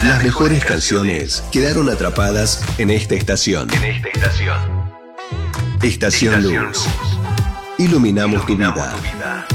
Las mejores canciones quedaron atrapadas en esta estación. Estación Luz. Iluminamos tu vida.